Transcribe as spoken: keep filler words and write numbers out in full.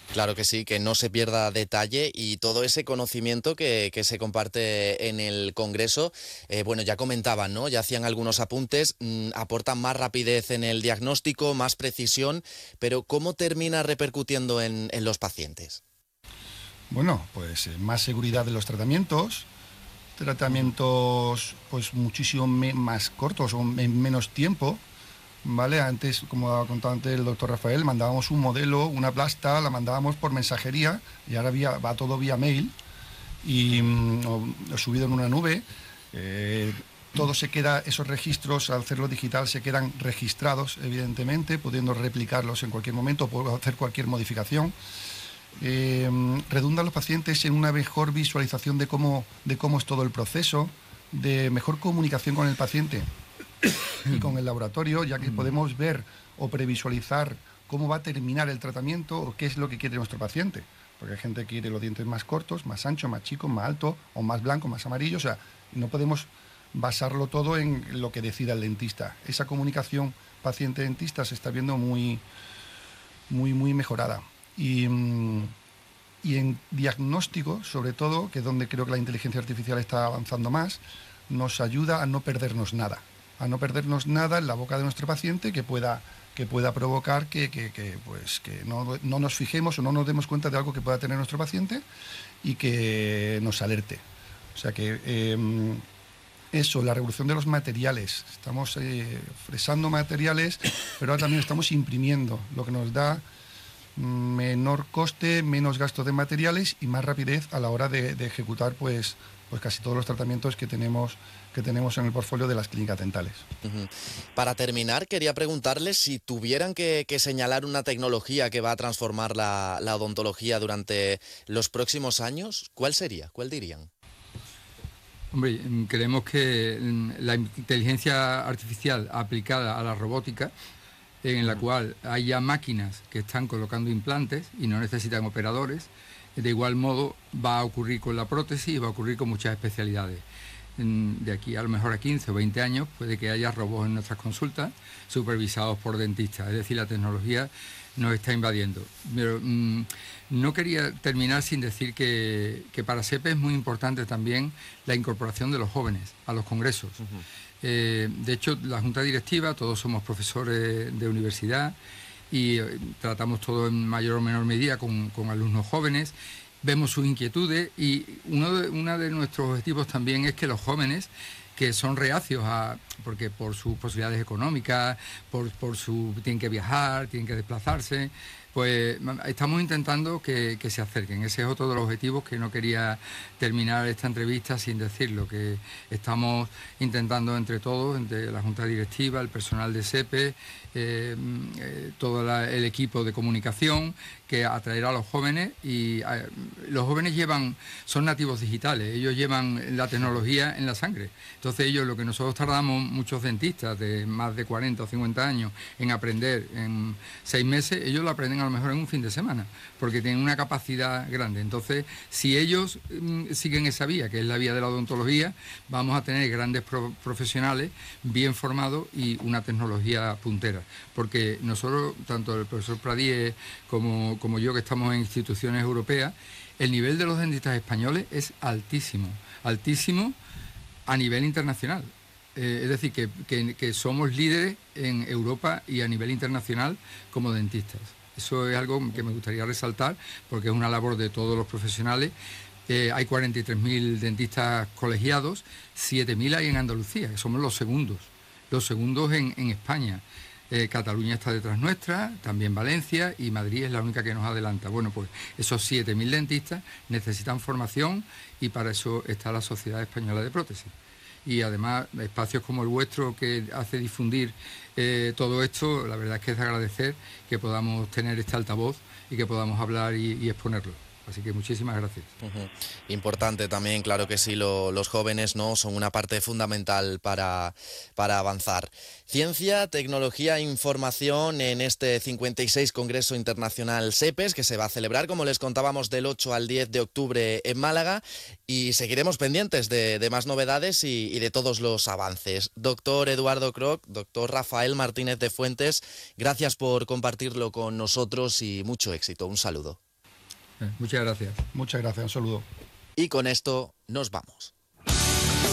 Claro que sí, que no se pierda detalle y todo ese conocimiento que, que se comparte en el Congreso. Eh, bueno, ya comentaban, ¿no? Ya hacían algunos apuntes, mmm, aportan más rapidez en el diagnóstico, más precisión, pero ¿cómo termina repercutiendo en, en los pacientes? Bueno, pues eh, más seguridad de los tratamientos, Ujú. tratamientos pues muchísimo me- más cortos o en menos tiempo, ¿vale? Antes, como ha contado antes el doctor Rafael, mandábamos un modelo, una plasta, la mandábamos por mensajería y ahora vía, va todo vía mail y Ujú. mm, o- o subido en una nube. eh, todo se queda, esos registros, al hacerlo digital, se quedan registrados, evidentemente, pudiendo replicarlos en cualquier momento o hacer cualquier modificación. Eh, redunda a los pacientes en una mejor visualización de cómo, de cómo es todo el proceso, de mejor comunicación con el paciente y con el laboratorio, ya que podemos ver o previsualizar cómo va a terminar el tratamiento o qué es lo que quiere nuestro paciente. Porque hay gente que quiere los dientes más cortos, más anchos, más chicos, más altos, o más blancos, más amarillos. O sea, no podemos basarlo todo en lo que decida el dentista. Esa comunicación paciente-dentista se está viendo muy, muy, muy mejorada. Y, mm, y en diagnóstico, sobre todo, que es donde creo que la inteligencia artificial está avanzando más, nos ayuda a no perdernos nada, a no perdernos nada en la boca de nuestro paciente que pueda, que pueda provocar que, que, que, pues, que no, no nos fijemos o no nos demos cuenta de algo que pueda tener nuestro paciente y que nos alerte. O sea que eh, eso, la revolución de los materiales. Estamos eh, fresando materiales, pero ahora también estamos imprimiendo, lo que nos da menor coste, menos gasto de materiales y más rapidez a la hora de, de ejecutar pues, pues casi todos los tratamientos que tenemos, que tenemos en el portfolio de las clínicas dentales. Ujú. Para terminar, quería preguntarles si tuvieran que, que señalar una tecnología que va a transformar la, la odontología durante los próximos años, ¿cuál sería? ¿Cuál dirían? Hombre, mm, creemos que mm, la inteligencia artificial aplicada a la robótica, en la Ujú. cual haya máquinas que están colocando implantes y no necesitan operadores, de igual modo va a ocurrir con la prótesis y va a ocurrir con muchas especialidades. Mm, De aquí a lo mejor a quince o veinte años puede que haya robots en nuestras consultas supervisados por dentistas, es decir, la tecnología nos está invadiendo. Pero mmm, no quería terminar sin decir que, que para SEPE es muy importante también la incorporación de los jóvenes a los congresos. Ujú. Eh, de hecho, la junta directiva, todos somos profesores de universidad y eh, tratamos todo en mayor o menor medida con, con alumnos jóvenes, vemos sus inquietudes y uno de, uno de nuestros objetivos también es que los jóvenes que son reacios a, porque por sus posibilidades económicas, por, por su, tienen que viajar, tienen que desplazarse, pues estamos intentando que, que se acerquen. Ese es otro de los objetivos que no quería terminar esta entrevista sin decirlo, que estamos intentando entre todos, entre la Junta Directiva, el personal de SEPE, eh, eh, todo la, el equipo de comunicación, que atraer a los jóvenes y eh, los jóvenes llevan, son nativos digitales, ellos llevan la tecnología en la sangre. Entonces ellos, lo que nosotros tardamos, muchos dentistas de más de cuarenta o cincuenta años, en aprender en seis meses, ellos lo aprenden a lo mejor en un fin de semana, porque tienen una capacidad grande. Entonces, si ellos mm, siguen esa vía, que es la vía de la odontología, vamos a tener grandes pro profesionales bien formados y una tecnología puntera. Porque nosotros, tanto el profesor Pradier como, como yo, que estamos en instituciones europeas, el nivel de los dentistas españoles es altísimo, altísimo a nivel internacional. Eh, es decir, que, que, que somos líderes en Europa y a nivel internacional como dentistas. Eso es algo que me gustaría resaltar porque es una labor de todos los profesionales. Eh, hay cuarenta y tres mil dentistas colegiados, siete mil hay en Andalucía, que somos los segundos, los segundos en, en España. Eh, Cataluña está detrás nuestra, también Valencia, y Madrid es la única que nos adelanta. Bueno, pues esos siete mil dentistas necesitan formación y para eso está la Sociedad Española de Prótesis. Y además espacios como el vuestro, que hace difundir eh, todo esto, la verdad es que es de agradecer que podamos tener este altavoz y que podamos hablar y, y exponerlo. Así que muchísimas gracias. Ujú. Importante también, claro que sí, lo- los jóvenes, ¿no?, son una parte fundamental para, para avanzar. Ciencia, tecnología e información en este cincuenta y seis Congreso Internacional SEPES, que se va a celebrar, como les contábamos, del ocho al diez de octubre en Málaga, y seguiremos pendientes de, de más novedades y, y de todos los avances. Doctor Eduardo Kroc, doctor Rafael Martínez de Fuentes, gracias por compartirlo con nosotros y mucho éxito. Un saludo. Muchas gracias. Muchas gracias, un saludo. Y con esto nos vamos.